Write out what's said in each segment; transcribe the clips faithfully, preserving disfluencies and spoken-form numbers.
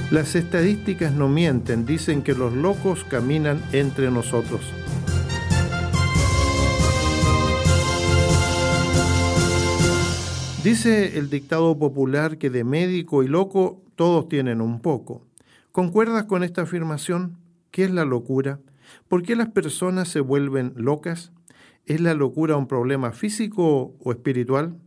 Las estadísticas no mienten, dicen que los locos caminan entre nosotros. Dice el dictado popular que de médico y loco todos tienen un poco. ¿Concuerdas con esta afirmación? ¿Qué es la locura? ¿Por qué las personas se vuelven locas? ¿Es la locura un problema físico o espiritual?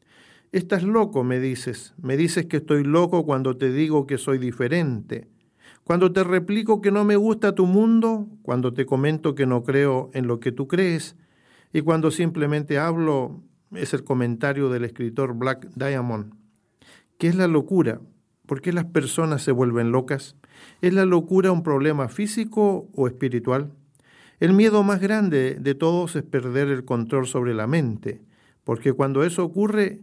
Estás loco, me dices. Me dices que estoy loco cuando te digo que soy diferente. Cuando te replico que no me gusta tu mundo, cuando te comento que no creo en lo que tú crees, y cuando simplemente hablo, es el comentario del escritor Black Diamond. ¿Qué es la locura? ¿Por qué las personas se vuelven locas? ¿Es la locura un problema físico o espiritual? El miedo más grande de todos es perder el control sobre la mente, porque cuando eso ocurre,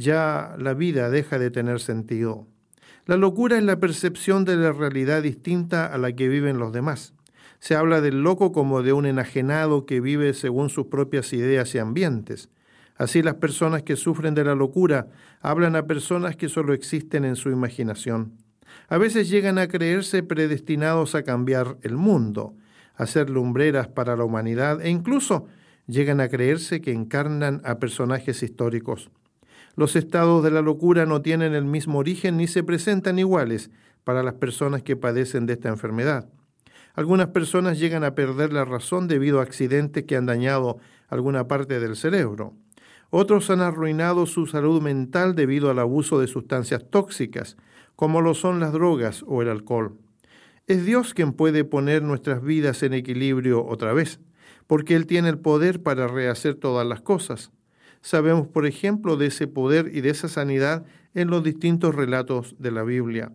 ya la vida deja de tener sentido. La locura es la percepción de la realidad distinta a la que viven los demás. Se habla del loco como de un enajenado que vive según sus propias ideas y ambientes. Así las personas que sufren de la locura hablan a personas que solo existen en su imaginación. A veces llegan a creerse predestinados a cambiar el mundo, a ser lumbreras para la humanidad e incluso llegan a creerse que encarnan a personajes históricos. Los estados de la locura no tienen el mismo origen ni se presentan iguales para las personas que padecen de esta enfermedad. Algunas personas llegan a perder la razón debido a accidentes que han dañado alguna parte del cerebro. Otros han arruinado su salud mental debido al abuso de sustancias tóxicas, como lo son las drogas o el alcohol. Es Dios quien puede poner nuestras vidas en equilibrio otra vez, porque Él tiene el poder para rehacer todas las cosas. Sabemos, por ejemplo, de ese poder y de esa sanidad en los distintos relatos de la Biblia.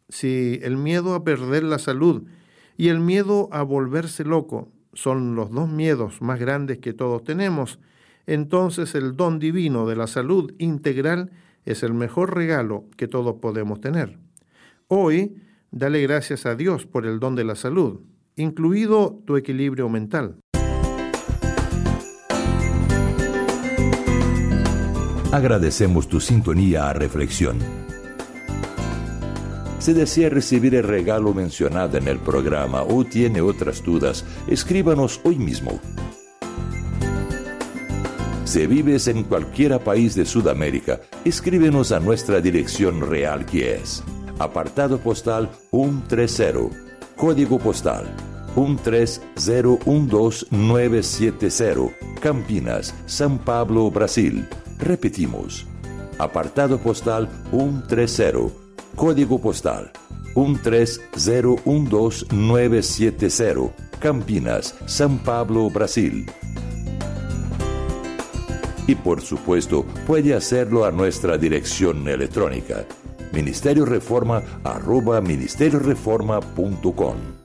Si el miedo a perder la salud y el miedo a volverse loco son los dos miedos más grandes que todos tenemos, entonces el don divino de la salud integral es el mejor regalo que todos podemos tener. Hoy, dale gracias a Dios por el don de la salud, incluido tu equilibrio mental. Agradecemos tu sintonía a Reflexión. Si desea recibir el regalo mencionado en el programa o tiene otras dudas, escríbanos hoy mismo. Si vives en cualquier país de Sudamérica, escríbenos a nuestra dirección real que es apartado postal ciento treinta, código postal uno tres cero uno dos nueve siete cero, Campinas, São Paulo, Brasil. Repetimos, apartado postal ciento treinta, código postal uno tres cero uno dos nueve siete cero, Campinas, São Paulo, Brasil. Y por supuesto, puede hacerlo a nuestra dirección electrónica, ministerio reforma arroba ministerio reforma punto com.